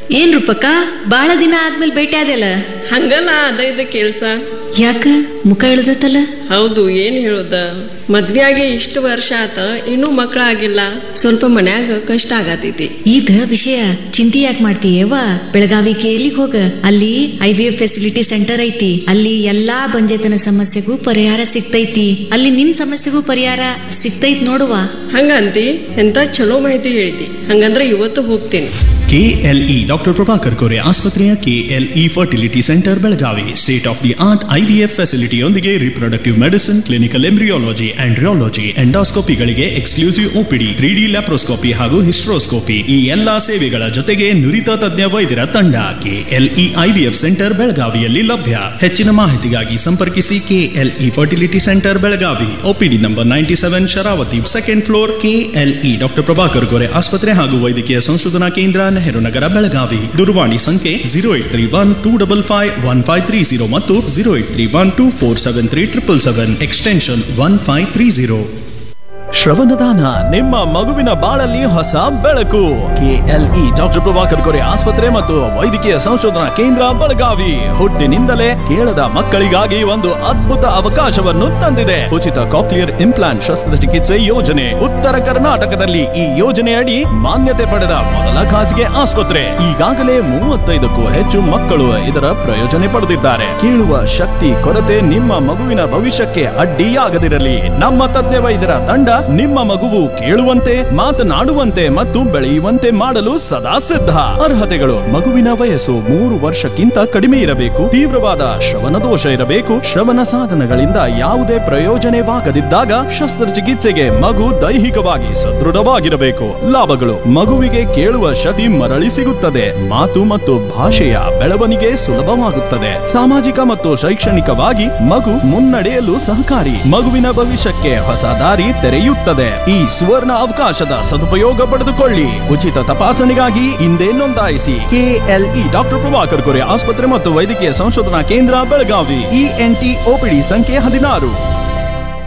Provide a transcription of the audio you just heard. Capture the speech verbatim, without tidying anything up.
ಏನ್ ರೂಪಕ್ಕ ಬಾಳ ದಿನ ಆದ್ಮೇಲೆ ಭೇಟಿ ಆದೆಲ್ಲ. ಹಂಗಲ್ಲ ಅದ ಇದ ಕೆಲ್ಸ. ಯಾಕ ಮುಖ ಇಳ್ದತ್ತಲ್ಲ? ಹೌದು, ಏನ್ ಹೇಳುದ, ಮದ್ವೆಯಾಗಿ ಇಷ್ಟು ವರ್ಷ ಆತ, ಇನ್ನೂ ಮಕ್ಕಳಾಗಿಲ್ಲ. ಸ್ವಲ್ಪ ಮನ್ಯಾಗ ಕಷ್ಟ ಆಗತೈತಿ. ಇದ ವಿಷಯ ಚಿಂತೆ ಯಾಕೆ ಮಾಡ್ತೀಯವ್ವ? ಬೆಳಗಾವಿ ಕೇಲಿಗ್ ಹೋಗ, ಅಲ್ಲಿ I V F facility centre ಐತಿ. ಅಲ್ಲಿ ಎಲ್ಲಾ ಬಂಜೆತನ ಸಮಸ್ಯೆಗೂ ಪರಿಹಾರ ಸಿಗ್ತೈತಿ. ಅಲ್ಲಿ ನಿನ್ ಸಮಸ್ಯೆಗೂ ಪರಿಹಾರ ಸಿಗ್ತೈತಿ ನೋಡುವ. ಹಂಗಂತಿ? ಎಂತ ಚಲೋ ಮಾಹಿತಿ ಹೇಳ್ತಿ. ಹಂಗಂದ್ರೆ ಇವತ್ತು ಹೋಗ್ತೀನಿ. ಕೆಎಲ್ಇ ಡಾಕ್ಟರ್ ಪ್ರಭಾಕರ್ ಕೋರೆ ಆಸ್ಪತ್ರೆಯ KLE fertility centre Belagavi state of the art IVF ಫೆಸಿಲಿಟಿಯೊಂದಿಗೆ reproductive medicine, clinical embryology and ರಿಯಾಲಜಿ, ಎಂಡೋಸ್ಕೋಪಿಗಳಿಗೆ exclusive OPD, three D laparoscopy ಹಾಗೂ ಹಿಸ್ಟ್ರೋಸ್ಕೋಪಿ ಈ ಎಲ್ಲಾ ಸೇವೆಗಳ ಜೊತೆಗೆ ನುರಿತ ತಜ್ಞ ವೈದ್ಯರ ತಂಡ ಕೆಎಲ್ಇ ಐವಿಎಫ್ ಸೆಂಟರ್ ಬೆಳಗಾವಿಯಲ್ಲಿ ಲಭ್ಯ. ಹೆಚ್ಚಿನ ಮಾಹಿತಿಗಾಗಿ ಸಂಪರ್ಕಿಸಿ KLE fertility centre Belagavi, OPD number ninety seven, Sharavati, second floor, KLE doctor Prabhakar Kore ಆಸ್ಪತ್ರೆ ಹಾಗೂ ವೈದ್ಯಕೀಯ ಸಂಶೋಧನಾ ಕೇಂದ್ರ, ನೆಹರು ನಗರ, ಬೆಳಗಾವಿ. ದೂರವಾಣಿ ಸಂಖ್ಯೆ zero eight three one two double five one five three zero ಮತ್ತು zero eight three one two four seven three triple seven extension one five three zero. ಶ್ರವಣದಾನ ನಿಮ್ಮ ಮಗುವಿನ ಬಾಳಲ್ಲಿ ಹೊಸ ಬೆಳಕು. ಕೆಎಲ್ಇ ಡಾಕ್ಟರ್ ಪ್ರಭಾಕರ್ ಕೋರೆ ಆಸ್ಪತ್ರೆ ಮತ್ತು ವೈದ್ಯಕೀಯ ಸಂಶೋಧನಾ ಕೇಂದ್ರ ಬೆಳಗಾವಿ ಹುಟ್ಟಿನಿಂದಲೇ ಕೇಳದ ಮಕ್ಕಳಿಗಾಗಿ ಒಂದು ಅದ್ಭುತ ಅವಕಾಶವನ್ನು ತಂದಿದೆ. ಉಚಿತ ಕಾಕ್ಲಿಯರ್ ಇಂಪ್ಲಾಂಟ್ ಶಸ್ತ್ರಚಿಕಿತ್ಸೆ ಯೋಜನೆ. ಉತ್ತರ ಕರ್ನಾಟಕದಲ್ಲಿ ಈ ಯೋಜನೆಯಡಿ ಮಾನ್ಯತೆ ಪಡೆದ ಮೊದಲ ಖಾಸಗಿ ಆಸ್ಪತ್ರೆ. ಈಗಾಗಲೇ ಮೂವತ್ತೈದಕ್ಕೂ ಹೆಚ್ಚು ಮಕ್ಕಳು ಇದರ ಪ್ರಯೋಜನೆ ಪಡೆದಿದ್ದಾರೆ. ಕೇಳುವ ಶಕ್ತಿ ಕೊರತೆ ನಿಮ್ಮ ಮಗುವಿನ ಭವಿಷ್ಯಕ್ಕೆ ಅಡ್ಡಿಯಾಗದಿರಲಿ. ನಮ್ಮ ತಜ್ಞ ವೈದ್ಯರ ತಂಡ ನಿಮ್ಮ ಮಗುವು ಕೇಳುವಂತೆ, ಮಾತನಾಡುವಂತೆ ಮತ್ತು ಬೆಳೆಯುವಂತೆ ಮಾಡಲು ಸದಾ ಸಿದ್ಧ. ಅರ್ಹತೆಗಳು: ಮಗುವಿನ ವಯಸ್ಸು ಮೂರು ವರ್ಷಕ್ಕಿಂತ ಕಡಿಮೆ ಇರಬೇಕು, ತೀವ್ರವಾದ ಶ್ರವಣ ದೋಷ ಇರಬೇಕು, ಶ್ರವಣ ಸಾಧನಗಳಿಂದ ಯಾವುದೇ ಪ್ರಯೋಜನವಾಗದಿದ್ದಾಗ ಶಸ್ತ್ರಚಿಕಿತ್ಸೆಗೆ ಮಗು ದೈಹಿಕವಾಗಿ ಸದೃಢವಾಗಿರಬೇಕು. ಲಾಭಗಳು: ಮಗುವಿಗೆ ಕೇಳುವ ಶಕ್ತಿ ಮರಳಿ ಸಿಗುತ್ತದೆ, ಮಾತು ಮತ್ತು ಭಾಷೆಯ ಬೆಳವಣಿಗೆ ಸುಲಭವಾಗುತ್ತದೆ, ಸಾಮಾಜಿಕ ಮತ್ತು ಶೈಕ್ಷಣಿಕವಾಗಿ ಮಗು ಮುನ್ನಡೆಯಲು ಸಹಕಾರಿ, ಮಗುವಿನ ಭವಿಷ್ಯಕ್ಕೆ ಹೊಸ ದಾರಿ ತೆರೆಯುತ್ತದೆ. ಈ ಸುವರ್ಣ ಅವಕಾಶದ ಸದುಪಯೋಗ ಪಡೆದುಕೊಳ್ಳಿ. ಉಚಿತ ತಪಾಸಣೆಗಾಗಿ ಹಿಂದೆ ನೋಂದಾಯಿಸಿ. ಕೆಎಲ್ಇ ಡಾಕ್ಟರ್ ಪ್ರಭಾಕರ್ ಕೋರೆ ಆಸ್ಪತ್ರೆ ಮತ್ತು ವೈದ್ಯಕೀಯ ಸಂಶೋಧನಾ ಕೇಂದ್ರ ಬೆಳಗಾವಿ. ಇಎನ್ಟಿ ಒಪಿಡಿ ಸಂಖ್ಯೆ ಹದಿನಾರು.